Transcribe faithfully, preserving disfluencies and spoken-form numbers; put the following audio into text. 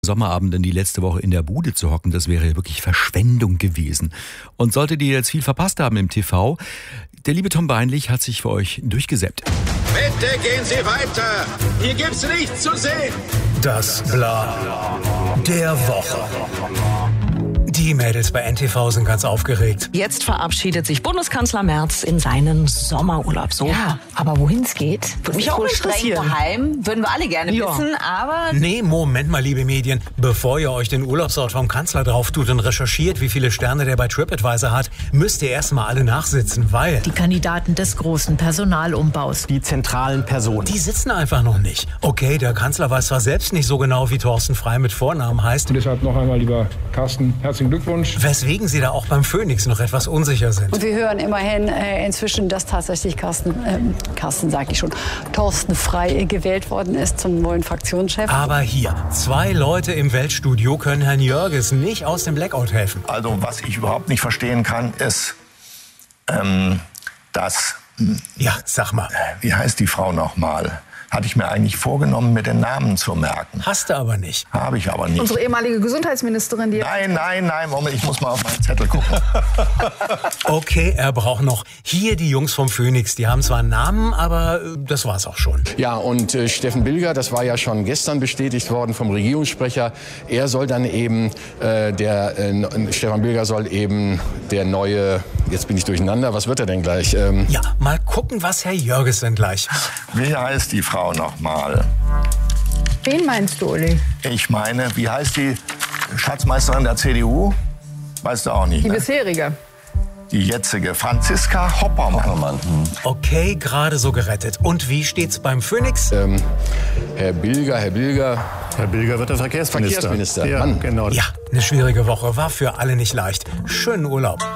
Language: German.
Sommerabenden die letzte Woche in der Bude zu hocken, das wäre ja wirklich Verschwendung gewesen. Und solltet ihr jetzt viel verpasst haben im T V, der liebe Tom Beinlich hat sich für euch durchgesäppt. Bitte gehen Sie weiter! Hier gibt's nichts zu sehen! Das Bla der Woche. Die Mädels bei N T V sind ganz aufgeregt. Jetzt verabschiedet sich Bundeskanzler Merz in seinen Sommerurlaub. So. Ja, aber wohin es geht, Würde mich auch wohl streng interessieren. geheim. Würden wir alle gerne Ja. wissen, aber... Nee, Moment mal, liebe Medien. Bevor ihr euch den Urlaubsort vom Kanzler drauf tut und recherchiert, wie viele Sterne der bei TripAdvisor hat, müsst ihr erstmal alle nachsitzen, weil Die Kandidaten des großen Personalumbaus. Die zentralen Personen. die sitzen einfach noch nicht. Okay, der Kanzler weiß zwar selbst nicht so genau, wie Thorsten Frey mit Vornamen heißt, Und deshalb noch einmal, lieber Carsten, herzlichen Glückwunsch. weswegen sie da auch beim Phoenix noch etwas unsicher sind. Und wir hören immerhin äh, inzwischen, dass tatsächlich Carsten, ähm, Carsten sage ich schon, Thorsten Frey gewählt worden ist zum neuen Fraktionschef. Aber hier, zwei Leute im Weltstudio können Herrn Jörges nicht aus dem Blackout helfen. Also was ich überhaupt nicht verstehen kann, ist, ähm, dass, Ja, sag mal. wie heißt die Frau nochmal? Hatte ich mir eigentlich vorgenommen, mir den Namen zu merken. Hast du aber nicht. Habe ich aber nicht. Unsere ehemalige Gesundheitsministerin, die... Nein, nein, nein, Moment, ich muss mal auf meinen Zettel gucken. Okay, er braucht noch. Hier die Jungs vom Phoenix. Die haben zwar einen Namen, aber äh, das war's auch schon. Ja, und äh, Steffen Bilger, das war ja schon gestern bestätigt worden vom Regierungssprecher. Er soll dann eben, äh, der äh, Stefan Bilger soll eben der neue, jetzt bin ich durcheinander, was wird er denn gleich? Ähm, Ja, mal gucken, was Herr Jörges denn gleich. Wie heißt die Frau nochmal? Wen meinst du, Uli? Ich meine, wie heißt die Schatzmeisterin der C D U? Weißt du auch nicht, Die ne? bisherige. Die jetzige Franziska Hoppermann. Okay, gerade so gerettet. Und wie steht's beim Phoenix? ähm, Herr Bilger, Herr Bilger, Herr Bilger wird der Verkehrsminister. Verkehrsminister. Ja, Mann. genau. Ja, eine schwierige Woche. War für alle nicht leicht. Schönen Urlaub.